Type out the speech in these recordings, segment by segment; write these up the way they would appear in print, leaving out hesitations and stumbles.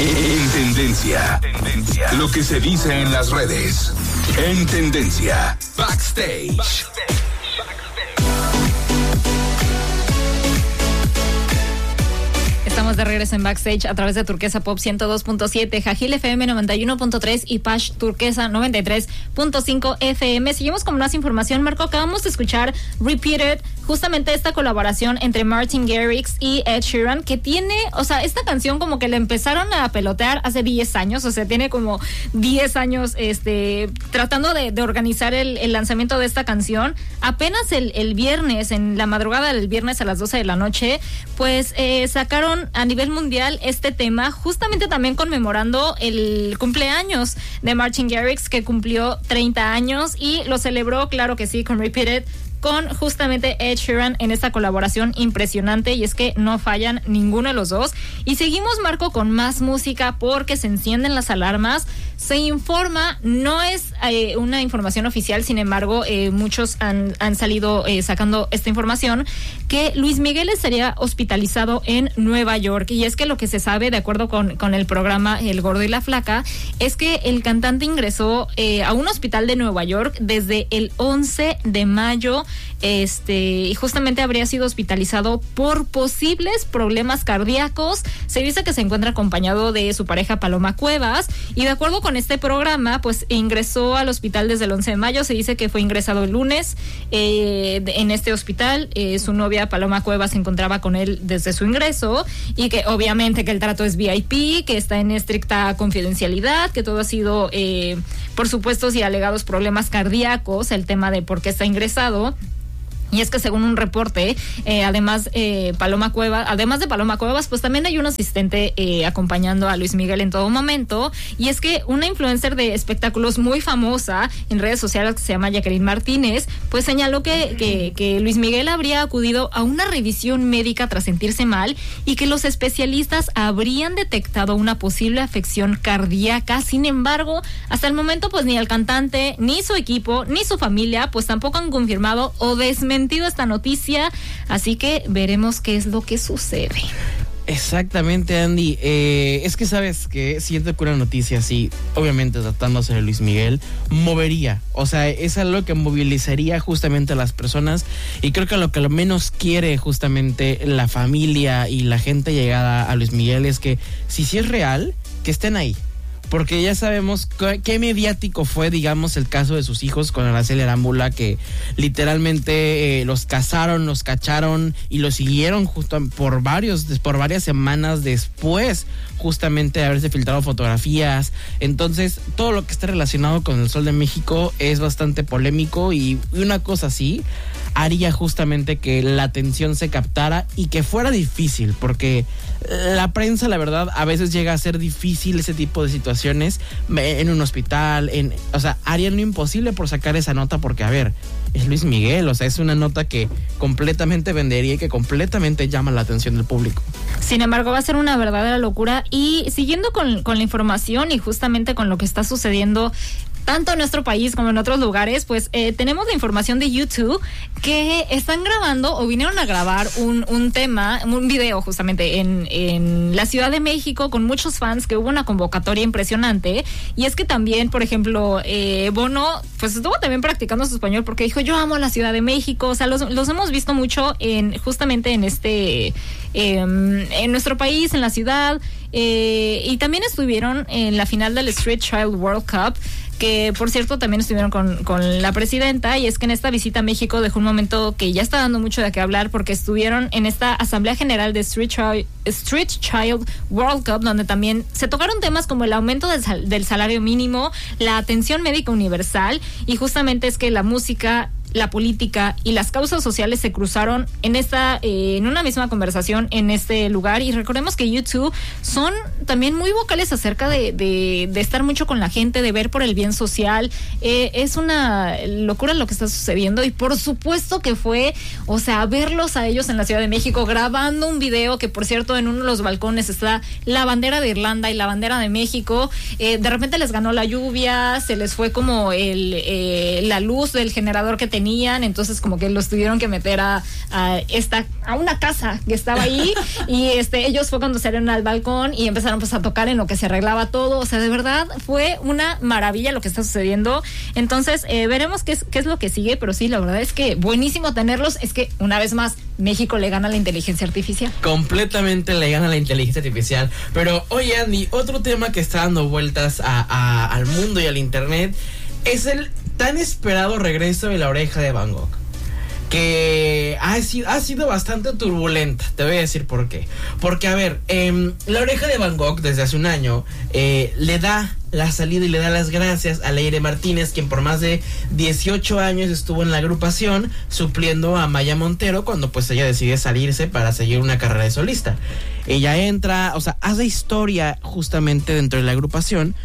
En tendencia. Lo que se dice en las redes. En tendencia. Backstage. Estamos de regreso en Backstage a través de Turquesa Pop 102.7, Jajil FM 91.3 y Pash Turquesa 93.5 FM. Seguimos con más información, Marco. Acabamos de escuchar Repeated, justamente esta colaboración entre Martin Garrix y Ed Sheeran, que tiene, o sea, esta canción como que la empezaron a pelotear hace 10 años, o sea, tiene como 10 años tratando de organizar el lanzamiento de esta canción. Apenas el viernes, en la madrugada del viernes a las 12 de la noche, pues sacaron a nivel mundial este tema, justamente también conmemorando el cumpleaños de Martin Garrix, que cumplió 30 años y lo celebró, claro que sí, con Repeated, con justamente Ed Sheeran en esta colaboración impresionante, y es que no fallan ninguno de los dos. Y seguimos, Marco, con más música porque se encienden las alarmas. Se informa, no es una información oficial, sin embargo, muchos han salido sacando esta información, que Luis Miguel estaría hospitalizado en Nueva York. Y es que lo que se sabe, de acuerdo con el programa El Gordo y la Flaca, es que el cantante ingresó a un hospital de Nueva York desde el 11 de mayo, y justamente habría sido hospitalizado por posibles problemas cardíacos. Se dice que se encuentra acompañado de su pareja Paloma Cuevas, y de acuerdo con este programa, pues ingresó al hospital desde el 11 de mayo. Se dice que fue ingresado el lunes en este hospital. Su novia Paloma Cuevas se encontraba con él desde su ingreso, y que obviamente que el trato es VIP, que está en estricta confidencialidad, que todo ha sido por supuestos y alegados problemas cardíacos, el tema de por qué está ingresado. Y es que según un reporte, además de Paloma Cuevas, pues también hay un asistente acompañando a Luis Miguel en todo momento. Y es que una influencer de espectáculos muy famosa en redes sociales, que se llama Jacqueline Martínez, pues señaló que Luis Miguel habría acudido a una revisión médica tras sentirse mal, y que los especialistas habrían detectado una posible afección cardíaca. Sin embargo, hasta el momento, pues ni el cantante, ni su equipo, ni su familia, pues tampoco han confirmado o desmentido esta noticia, así que veremos qué es lo que sucede. Exactamente, Andy. Es que sabes que siento que una noticia así, obviamente tratándose de Luis Miguel, movería, o sea, es algo que movilizaría justamente a las personas, y creo que lo que lo menos quiere justamente la familia y la gente llegada a Luis Miguel es que si es real, que estén ahí. Porque ya sabemos qué mediático fue, digamos, el caso de sus hijos con Araceli Arámbula, que literalmente los cazaron, los cacharon y los siguieron justo por varias semanas después, justamente de haberse filtrado fotografías. Entonces, todo lo que está relacionado con el Sol de México es bastante polémico, y una cosa así haría justamente que la atención se captara y que fuera difícil, porque la prensa, la verdad, a veces llega a ser difícil ese tipo de situaciones en un hospital, o sea, harían lo imposible por sacar esa nota, porque, a ver, es Luis Miguel, o sea, es una nota que completamente vendería y que completamente llama la atención del público. Sin embargo, va a ser una verdadera locura. Y siguiendo con la información y justamente con lo que está sucediendo tanto en nuestro país como en otros lugares, pues tenemos la información de YouTube, que están grabando o vinieron a grabar un video justamente en la Ciudad de México con muchos fans, que hubo una convocatoria impresionante. Y es que también, por ejemplo, Bono pues estuvo también practicando su español, porque dijo: yo amo la Ciudad de México. O sea, los hemos visto mucho justamente en nuestro país, en la ciudad, y también estuvieron en la final del Street Child World Cup, que por cierto también estuvieron con la presidenta. Y es que en esta visita a México dejó un momento que ya está dando mucho de qué hablar, porque estuvieron en esta Asamblea General de Street Child World Cup, donde también se tocaron temas como el aumento del salario mínimo, la atención médica universal, y justamente es que la música, la política y las causas sociales se cruzaron en una misma conversación en este lugar. Y recordemos que YouTube son también muy vocales acerca de estar mucho con la gente, de ver por el bien social. Es una locura lo que está sucediendo, y por supuesto que fue, o sea, verlos a ellos en la Ciudad de México grabando un video, que por cierto en uno de los balcones está la bandera de Irlanda y la bandera de México. De repente les ganó la lluvia, se les fue como la luz del generador que tenían, tenían, entonces como que los tuvieron que meter a una casa que estaba ahí y ellos fue cuando salieron al balcón y empezaron pues a tocar en lo que se arreglaba todo. O sea, de verdad fue una maravilla lo que está sucediendo. Entonces veremos qué es lo que sigue, pero sí, la verdad es que buenísimo tenerlos. Es que una vez más México le gana a la inteligencia artificial. Completamente le gana a la inteligencia artificial. Pero oye, Andy, otro tema que está dando vueltas al mundo y al internet es el tan esperado regreso de La Oreja de Van Gogh, que ha sido bastante turbulenta. Te voy a decir por qué. Porque, a ver, La Oreja de Van Gogh desde hace un año le da la salida y le da las gracias a Leire Martínez, quien por más de 18 años estuvo en la agrupación supliendo a Maya Montero cuando pues ella decide salirse para seguir una carrera de solista. Ella entra, o sea, hace historia justamente dentro de la agrupación.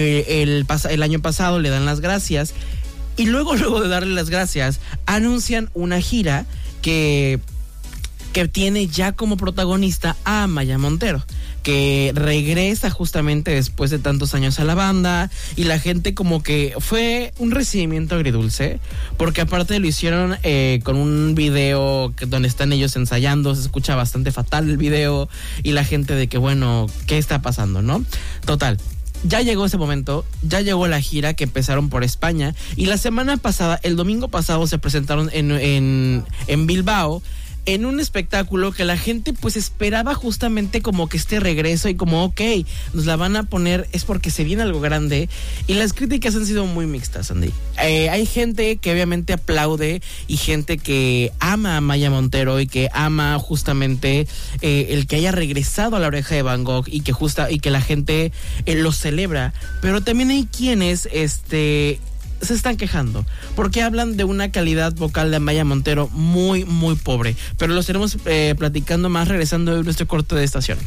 El año pasado le dan las gracias y luego de darle las gracias anuncian una gira que tiene ya como protagonista a Maya Montero, que regresa justamente después de tantos años a la banda, y la gente como que fue un recibimiento agridulce, porque aparte lo hicieron con un video donde están ellos ensayando, se escucha bastante fatal el video, y la gente de que bueno, ¿qué está pasando, no? Total. Ya llegó ese momento, ya llegó la gira que empezaron por España, y la semana pasada, el domingo pasado, se presentaron en Bilbao, en un espectáculo que la gente pues esperaba justamente como que este regreso y como ok, nos la van a poner, es porque se viene algo grande, y las críticas han sido muy mixtas, Andy. Hay gente que obviamente aplaude y gente que ama a Maya Montero y que ama justamente el que haya regresado a La Oreja de Van Gogh y que la gente lo celebra, pero también hay quienes se están quejando porque hablan de una calidad vocal de Maya Montero muy, muy pobre. Pero lo estaremos platicando más regresando de nuestro corte de estación.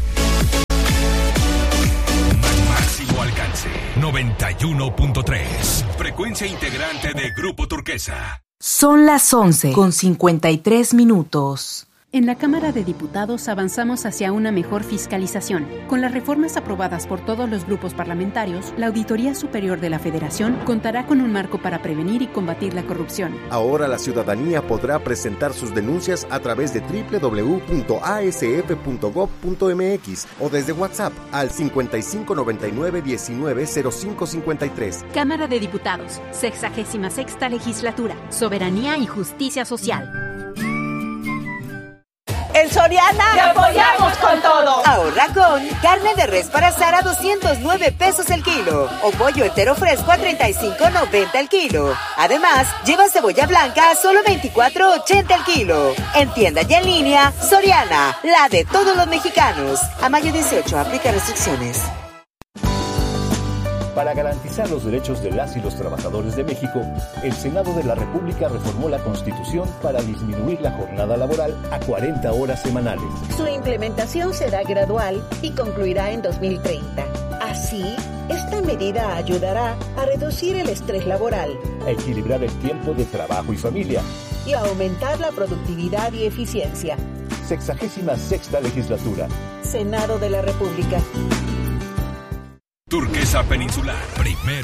Máximo alcance 91.3. Frecuencia integrante de Grupo Turquesa. Son las 11:53. En la Cámara de Diputados avanzamos hacia una mejor fiscalización. Con las reformas aprobadas por todos los grupos parlamentarios, la Auditoría Superior de la Federación contará con un marco para prevenir y combatir la corrupción. Ahora la ciudadanía podrá presentar sus denuncias a través de www.asf.gov.mx o desde WhatsApp al 5599-190553. Cámara de Diputados, 66ª Legislatura, Soberanía y Justicia Social. En Soriana te apoyamos con todo. Ahorra con carne de res para asar a 209 pesos el kilo o pollo entero fresco a 35.90 el kilo. Además, lleva cebolla blanca a solo 24.80 el kilo. En tienda y en línea, Soriana, la de todos los mexicanos. A mayo 18 aplica restricciones. Para garantizar los derechos de las y los trabajadores de México, el Senado de la República reformó la Constitución para disminuir la jornada laboral a 40 horas semanales. Su implementación será gradual y concluirá en 2030. Así, esta medida ayudará a reducir el estrés laboral, a equilibrar el tiempo de trabajo y familia y a aumentar la productividad y eficiencia. 66ª Legislatura. Senado de la República. Turquesa Peninsular, primer